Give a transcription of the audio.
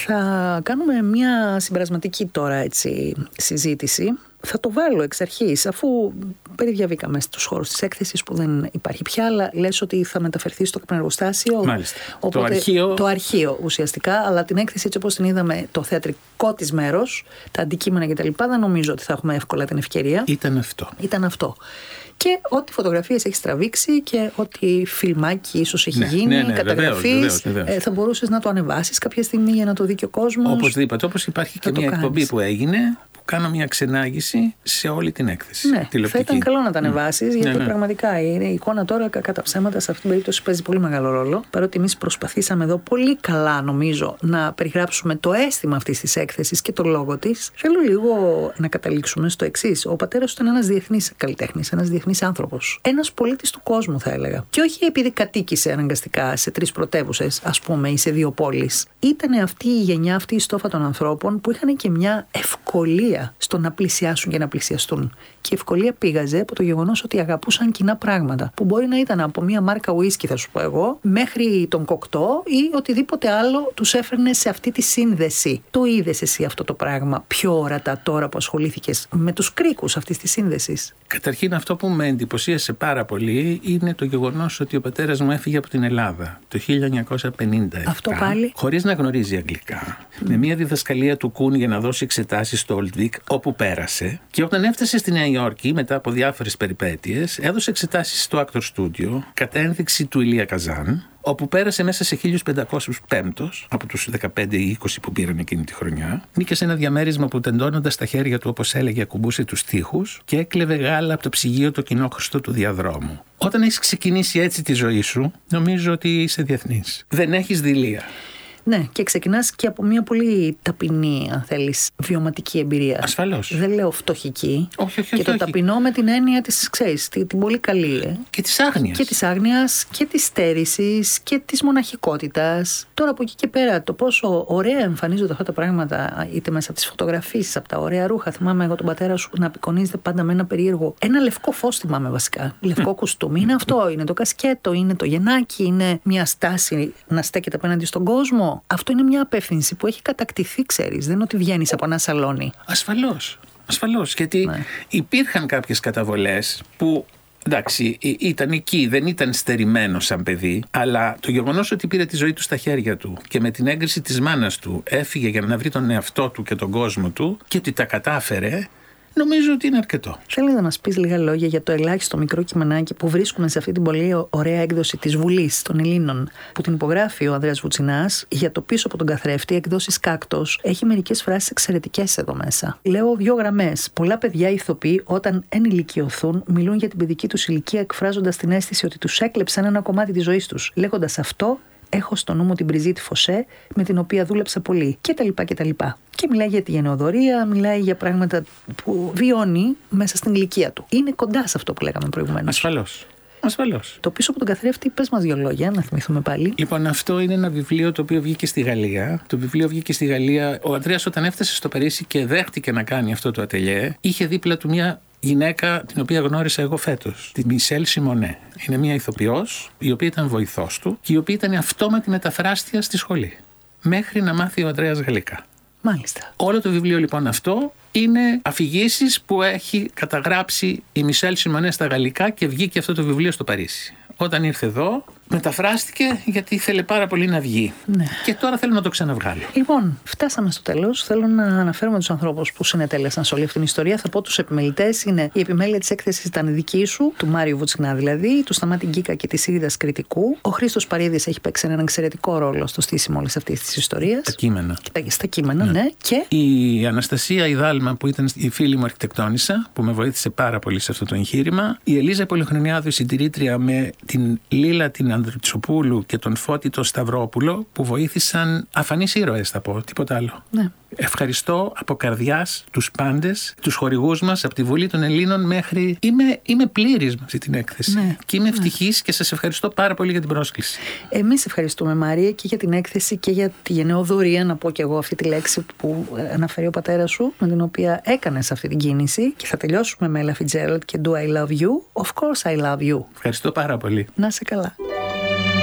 Θα κάνουμε μια συμπερασματική τώρα έτσι συζήτηση. Θα το βάλω εξ αρχής, αφού περιδιαβήκαμε στους χώρους της έκθεσης που δεν υπάρχει πια, αλλά λες ότι θα μεταφερθεί στο καπνεργοστάσιο. Μάλιστα. Οπότε, το αρχείο ουσιαστικά, αλλά την έκθεση έτσι όπως την είδαμε, το θεατρικό της μέρος, τα αντικείμενα κτλ. Δεν νομίζω ότι θα έχουμε εύκολα την ευκαιρία. Ήταν αυτό. Και ό,τι φωτογραφίες έχεις τραβήξει και ό,τι φιλμάκι ίσως έχει γίνει, καταγραφείς, βεβαίως. Θα μπορούσες να το ανεβάσεις κάποια στιγμή για να το δει και ο κόσμος. Οπωσδήποτε, όπως υπάρχει και μια εκπομπή που έγινε, που κάνω μια ξενάγηση σε όλη την έκθεση. Ναι, θα ήταν καλό να τα ανεβάσεις, γιατί πραγματικά η εικόνα τώρα κατά ψέματα σε αυτήν την περίπτωση παίζει πολύ μεγάλο ρόλο. Παρότι εμείς προσπαθήσαμε εδώ πολύ καλά, νομίζω, να περιγράψουμε το αίσθημα αυτής της έκθεσης και το λόγο της, θέλω λίγο να καταλήξουμε στο εξής. Ο πατέρας του ήταν ένας διεθνής καλλιτέχνης, ένας διεθνής άνθρωπος. Ένας πολίτης του κόσμου, θα έλεγα. Και όχι επειδή κατοίκησε αναγκαστικά σε 3 πρωτεύουσες, ας πούμε, ή σε 2 πόλεις. Ήταν αυτή η γενιά, αυτή η στόφα των ανθρώπων που είχαν και μια ευκολία στο να πλησιάσουν και να πλησιαστούν. Και η ευκολία πήγαζε από το γεγονός ότι αγαπούσαν κοινά πράγματα. Που μπορεί να ήταν από μια μάρκα ουίσκι, θα σου πω εγώ, μέχρι τον κοκτό ή οτιδήποτε άλλο τους έφερνε σε αυτή τη σύνδεση. Το είδες εσύ αυτό το πράγμα πιο ορατά τώρα που ασχολήθηκες με τους κρίκους αυτής της σύνδεσης? Καταρχήν, αυτό που με εντυπωσίασε πάρα πολύ είναι το γεγονός ότι ο πατέρας μου έφυγε από την Ελλάδα το 1957. Αυτό πάλι. Χωρίς να γνωρίζει αγγλικά. Με μια διδασκαλία του Κούν για να δώσει εξετάσεις στο Old Vic, όπου πέρασε. Και όταν έφτασε στη Νέα Υόρκη, μετά από διάφορες περιπέτειες, έδωσε εξετάσεις στο Actor Studio, κατά ένδειξη του Ηλία Καζάν, όπου πέρασε μέσα σε 1505 από τους 15 ή 20 που πήραν εκείνη τη χρονιά. Νίκησε σε ένα διαμέρισμα που τεντώνοντας τα χέρια του, όπως έλεγε, ακουμπούσε τους τοίχους και έκλεβε γάλα από το ψυγείο το κοινόχρηστο του διαδρόμου. Όταν έχεις ξεκινήσει έτσι τη ζωή σου, νομίζω ότι είσαι διεθνής. Δεν έχεις δειλία. Ναι, και ξεκινάς και από μια πολύ ταπεινή, αν θέλεις, βιωματική εμπειρία. Ασφαλώς. Δεν λέω φτωχική. Όχι. Και το ταπεινό με την έννοια της, ξέρεις, την πολύ καλή. Και της άγνοιας. Και της άγνοιας και της στέρησης και της μοναχικότητας. Τώρα από εκεί και πέρα, το πόσο ωραία εμφανίζονται αυτά τα πράγματα, είτε μέσα από τις φωτογραφίες, από τα ωραία ρούχα. Θυμάμαι εγώ τον πατέρα σου να απεικονίζεται πάντα με ένα περίεργο. Ένα λευκό φως, θυμάμαι βασικά. Λευκό κουστούμι. Είναι αυτό, είναι το κασκέτο, είναι το γενάκι, είναι μια στάση να στέκεται απέναντι στον κόσμο. Αυτό είναι μια απεύθυνση που έχει κατακτηθεί, ξέρεις. Δεν είναι ότι βγαίνεις από ένα σαλόνι. Ασφαλώς. Γιατί υπήρχαν κάποιες καταβολές που, εντάξει, ήταν εκεί, δεν ήταν στερημένο σαν παιδί, αλλά το γεγονός ότι πήρε τη ζωή του στα χέρια του και με την έγκριση της μάνας του έφυγε για να βρει τον εαυτό του και τον κόσμο του και ότι τα κατάφερε, νομίζω ότι είναι αρκετό. Θέλω να μας πεις λίγα λόγια για το ελάχιστο μικρό κειμενάκι που βρίσκουμε σε αυτή την πολύ ωραία έκδοση της Βουλής των Ελλήνων, που την υπογράφει ο Ανδρέας Βουτσινάς για το πίσω από τον καθρέφτη, εκδόσεις Κάκτος. Έχει μερικές φράσεις εξαιρετικές εδώ μέσα. Λέω 2 γραμμές. Πολλά παιδιά ηθοποιοί, όταν ενηλικιωθούν, μιλούν για την παιδική τους ηλικία, εκφράζοντας την αίσθηση ότι τους έκλεψαν ένα κομμάτι της ζωής τους. Λέγοντας αυτό, έχω στο νου μου την Μπριζίτ Φωσέ, με την οποία δούλεψα πολύ. κτλ. Και μιλάει για τη γενεοδορία, μιλάει για πράγματα που βιώνει μέσα στην ηλικία του. Είναι κοντά σε αυτό που λέγαμε προηγουμένως. Ασφαλώς. Το πίσω από τον καθρέφτη, πες μας 2 λόγια, να θυμηθούμε πάλι. Λοιπόν, αυτό είναι ένα βιβλίο το οποίο βγήκε στη Γαλλία. Το βιβλίο βγήκε στη Γαλλία. Ο Ανδρέας, όταν έφτασε στο Παρίσι και δέχτηκε να κάνει αυτό το ατελιέ, είχε δίπλα του μια γυναίκα την οποία γνώρισα εγώ φέτος, τη Μισελ Σιμονέ. Είναι μια ηθοποιός, η οποία ήταν βοηθός του και η οποία ήταν αυτόματη μεταφράστια στη σχολή. Μέχρι να μάθει ο Ανδρέας γαλλικά. Μάλιστα. Όλο το βιβλίο λοιπόν αυτό είναι αφηγήσεις που έχει καταγράψει η Μισελ Σιμονέ στα γαλλικά και βγήκε αυτό το βιβλίο στο Παρίσι. Όταν ήρθε εδώ, μεταφράστηκε γιατί ήθελε πάρα πολύ να βγει. Ναι. Και τώρα θέλω να το ξαναβγάλω. Λοιπόν, φτάσαμε στο τέλος. Θέλω να αναφέρουμε τους ανθρώπους που συνετέλεσαν σε όλη αυτή την ιστορία. Θα πω τους επιμελητές. Είναι η επιμέλεια της έκθεσης ήταν δική σου, του Μάριου Βουτσινά δηλαδή, του Σταμάτη Γκίκα και της Ήριδας Κρητικού. Ο Χρήστος Παρίδης έχει παίξει έναν εξαιρετικό ρόλο στο στήσιμο όλης αυτής της ιστορίας. Τα κείμενα. Στα κείμενα, ναι. Και η Αναστασία Ιδάλμα, που ήταν η φίλη μου αρχιτεκτόνισσα, που με βοήθησε πάρα πολύ σε αυτό το εγχείρημα. Η Ελίζα Πολυχρονιάδου, η συντηρήτρια, με την Λίλα την Ανδριτσοπούλου και τον Φώτη τον Σταυρόπουλο, που βοήθησαν αφανείς ήρωες, θα πω, τίποτα άλλο. Ναι. Ευχαριστώ από καρδιάς τους πάντες, τους χορηγούς μας, από τη Βουλή των Ελλήνων μέχρι. Είμαι πλήρης με αυτή την έκθεση. Ναι. Και είμαι ευτυχής και σας ευχαριστώ πάρα πολύ για την πρόσκληση. Εμείς ευχαριστούμε, Μάρια, και για την έκθεση και για τη γενεοδορία, να πω και εγώ αυτή τη λέξη που αναφέρει ο πατέρας σου, με την οποία έκανες αυτή την κίνηση. Και θα τελειώσουμε με Ella Fitzgerald και Do I Love You. Of course I love you. Ευχαριστώ πάρα πολύ. Να είσαι καλά.